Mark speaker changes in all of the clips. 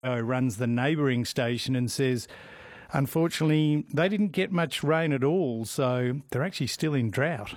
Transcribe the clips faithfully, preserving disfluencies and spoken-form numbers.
Speaker 1: Uh, runs the neighbouring station and says, unfortunately, they didn't get much rain at all, so they're actually still in drought.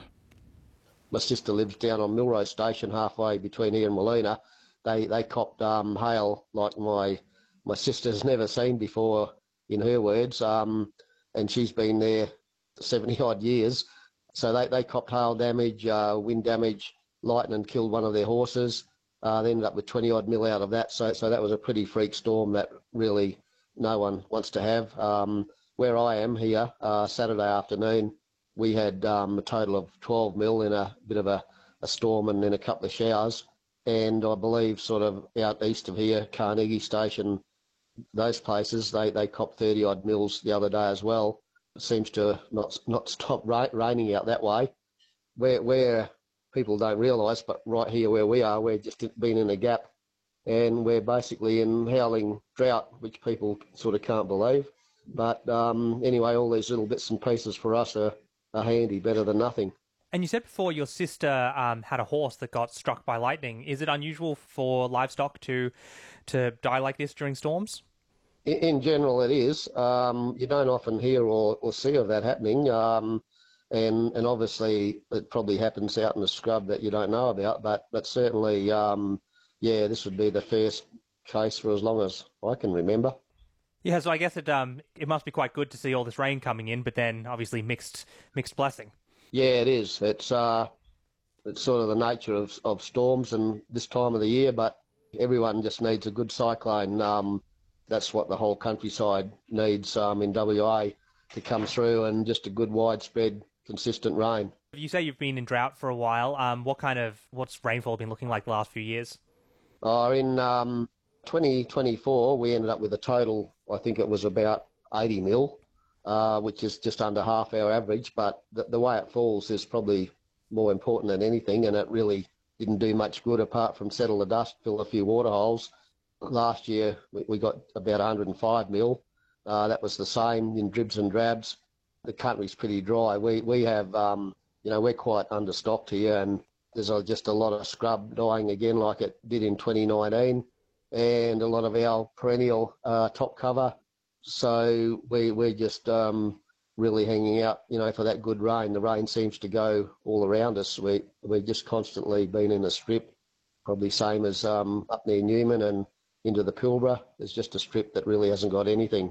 Speaker 2: My sister lives down on Milrose Station, halfway between here and Molina. They they copped um, hail like my my sister's never seen before, in her words, um, and she's been there seventy odd years. So they, they copped hail damage, uh, wind damage, lightning killed one of their horses. Uh, they ended up with twenty odd mil out of that. So so that was a pretty freak storm that really no one wants to have. Um, where I am here, uh, Saturday afternoon, we had um, a total of twelve mil in a bit of a, a storm and then a couple of showers. And I believe sort of out east of here, Carnegie Station, those places, they, they copped thirty odd mils the other day as well. It seems to not not stop ra- raining out that way. Where where people don't realise, but right here where we are, we're just been in a gap and we're basically in howling drought, which people sort of can't believe. But um, anyway, all these little bits and pieces for us are, are handy, better than nothing.
Speaker 3: And you said before your sister um, had a horse that got struck by lightning. Is it unusual for livestock to to die like this during storms?
Speaker 2: In, in general, it is. Um, you don't often hear or, or see of that happening. Um, and, and obviously it probably happens out in the scrub that you don't know about. But, but certainly, um, yeah, this would be the first case for as long as I can remember.
Speaker 3: Yeah, so I guess it um it must be quite good to see all this rain coming in, but then obviously mixed mixed blessing.
Speaker 2: Yeah, it is. It's uh, it's sort of the nature of of storms and this time of the year. But everyone just needs a good cyclone. Um, that's what the whole countryside needs um, in W A to come through, and just a good widespread, consistent rain.
Speaker 3: You say you've been in drought for a while. Um, what kind of what's rainfall been looking like the last few years?
Speaker 2: Oh, in um, twenty twenty-four, we ended up with a total. I think it was about eighty mil. Uh, which is just under half our average, but the, the way it falls is probably more important than anything, and it really didn't do much good apart from settle the dust, fill a few water holes. Last year we, we got about one hundred five mil. Uh, that was the same in dribs and drabs. The country's pretty dry. We we have, um, you know, we're quite understocked here, and there's a, just a lot of scrub dying again like it did in twenty nineteen, and a lot of our perennial uh, top cover. So we, we're just um, really hanging out, you know, for that good rain. The rain seems to go all around us. We, we've just constantly been in a strip, probably same as um, up near Newman and into the Pilbara. There's just a strip that really hasn't got anything.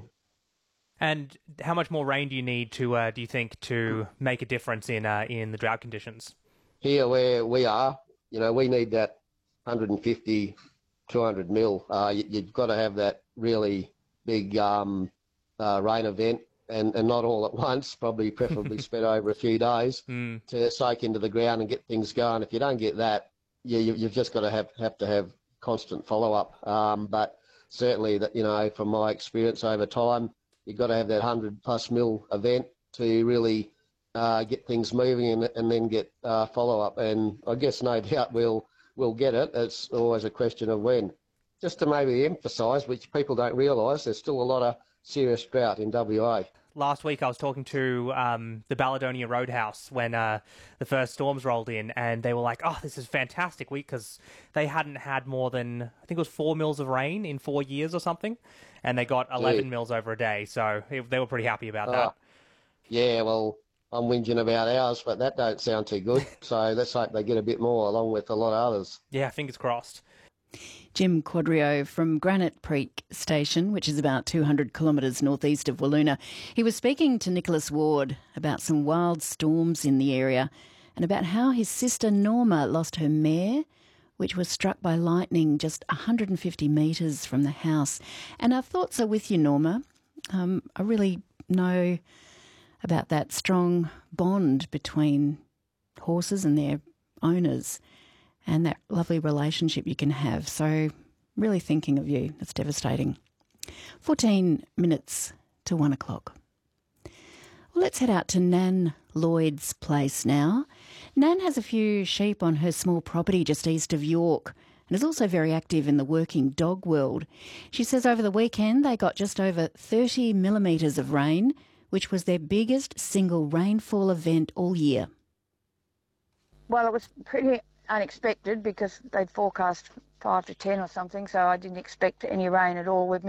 Speaker 3: And how much more rain do you need to, uh, do you think, to make a difference in uh, in the drought conditions?
Speaker 2: Here where we are, you know, we need that one hundred fifty, two hundred mil. Uh, you, you've got to have that really big um, uh, rain event, and, and not all at once, probably preferably spread over a few days
Speaker 3: mm.
Speaker 2: to soak into the ground and get things going. If you don't get that, you, you, you've just got to have, have to have constant follow-up. Um, but certainly, that you know, from my experience over time, you've got to have that one hundred plus mil event to really uh, get things moving and, and then get uh, follow-up. And I guess no doubt we'll, we'll get it. It's always a question of when. Just to maybe emphasise, which people don't realise, there's still a lot of serious drought in W A.
Speaker 3: Last week I was talking to um, the Balladonia Roadhouse when uh, the first storms rolled in, and they were like, oh, this is a fantastic week, because they hadn't had more than, I think it was four mils of rain in four years or something, and they got eleven Gee. mils over a day, so it, they were pretty happy about that.
Speaker 2: Oh, yeah, well, I'm whinging about ours, but that don't sound too good, so let's hope they get a bit more along with a lot of others.
Speaker 3: Yeah, fingers crossed.
Speaker 4: Jim Quadrio from Granite Creek Station, which is about two hundred kilometres northeast of Wiluna. He was speaking to Nicholas Ward about some wild storms in the area and about how his sister Norma lost her mare, which was struck by lightning just one hundred fifty metres from the house. And our thoughts are with you, Norma. Um, I really know about that strong bond between horses and their owners, and that lovely relationship you can have. So really thinking of you. It's devastating. fourteen minutes to one o'clock. Well, let's head out to Nan Lloyd's place now. Nan has a few sheep on her small property just east of York and is also very active in the working dog world. She says over the weekend they got just over thirty millimetres of rain, which was their biggest single rainfall event all year.
Speaker 5: Well, it was pretty unexpected because they'd forecast five to ten or something, so I didn't expect any rain at all. We've